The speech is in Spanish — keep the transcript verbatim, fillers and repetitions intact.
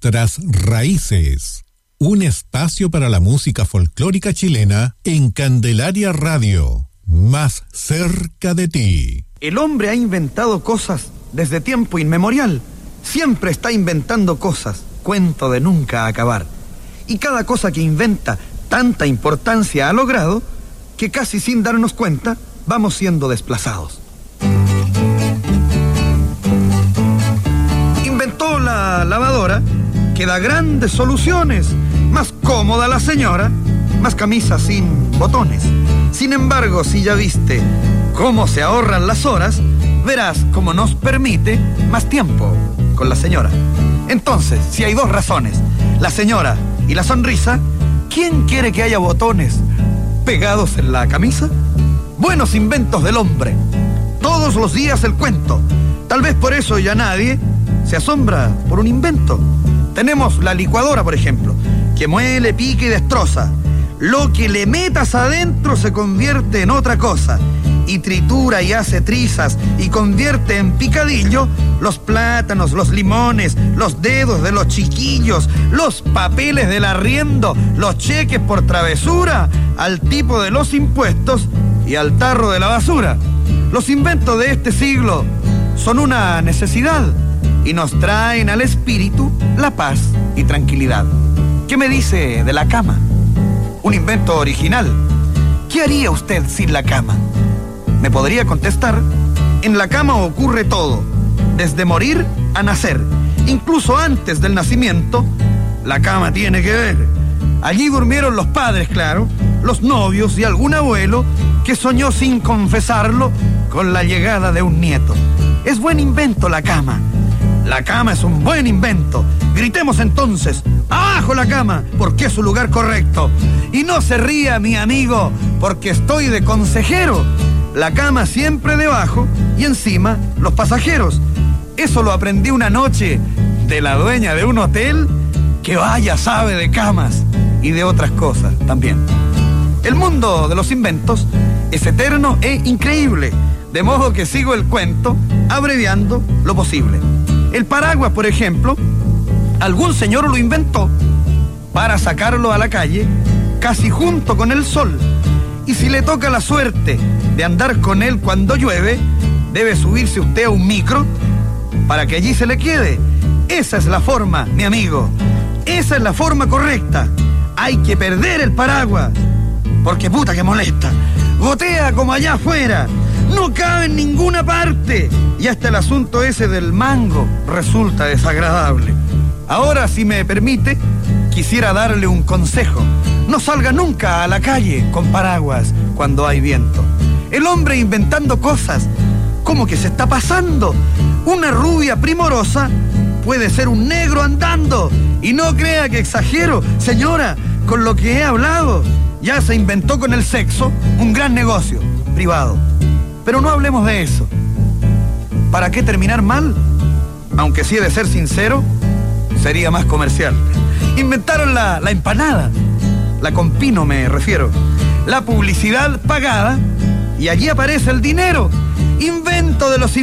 Nuestras raíces. Un espacio para la música folclórica chilena en Candelaria Radio. Más cerca de ti. El hombre ha inventado cosas desde tiempo inmemorial. Siempre está inventando cosas, cuento de nunca acabar. Y cada cosa que inventa tanta importancia ha logrado que casi sin darnos cuenta vamos siendo desplazados. Inventó la lavadora que da grandes soluciones. Más cómoda la señora, más camisas sin botones. Sin embargo, si ya viste cómo se ahorran las horas, verás cómo nos permite más tiempo con la señora. Entonces, si hay dos razones, la señora y la sonrisa, ¿quién quiere que haya botones pegados en la camisa? Buenos inventos del hombre. Todos los días el cuento. Tal vez por eso ya nadie se asombra por un invento. Tenemos la licuadora, por ejemplo, que muele, pica y destroza. Lo que le metas adentro se convierte en otra cosa. Y tritura y hace trizas y convierte en picadillo los plátanos, los limones, los dedos de los chiquillos, los papeles del arriendo, los cheques por travesura, al tipo de los impuestos y al tarro de la basura. Los inventos de este siglo son una necesidad y nos traen al espíritu la paz y tranquilidad. ¿Qué me dice de la cama? Un invento original. ¿Qué haría usted sin la cama? Me podría contestar, en la cama ocurre todo, desde morir a nacer. Incluso antes del nacimiento, la cama tiene que ver. Allí durmieron los padres, claro, los novios y algún abuelo que soñó sin confesarlo con la llegada de un nieto. Es buen invento la cama. La cama es un buen invento. Gritemos entonces, ¡abajo la cama! Porque es su lugar correcto. Y no se ría, mi amigo, porque estoy de consejero. La cama siempre debajo y encima los pasajeros. Eso lo aprendí una noche de la dueña de un hotel que vaya sabe de camas y de otras cosas también. El mundo de los inventos es eterno e increíble, de modo que sigo el cuento abreviando lo posible. El paraguas, por ejemplo, algún señor lo inventó para sacarlo a la calle casi junto con el sol. Y si le toca la suerte de andar con él cuando llueve, debe subirse usted a un micro para que allí se le quede. Esa es la forma, mi amigo. Esa es la forma correcta. Hay que perder el paraguas, porque puta que molesta. Gotea como allá afuera. No cabe en ninguna parte. Y hasta el asunto ese del mango resulta desagradable. Ahora, si me permite, quisiera darle un consejo. No salga nunca a la calle con paraguas cuando hay viento. El hombre inventando cosas. ¿Cómo que se está pasando? Una rubia primorosa puede ser un negro andando. Y no crea que exagero, señora, con lo que he hablado. Ya se inventó con el sexo un gran negocio privado. Pero no hablemos de eso. ¿Para qué terminar mal? Aunque si he de ser sincero, sería más comercial. Inventaron la, la empanada. La con pino me refiero. La publicidad pagada y allí aparece el dinero. Invento de los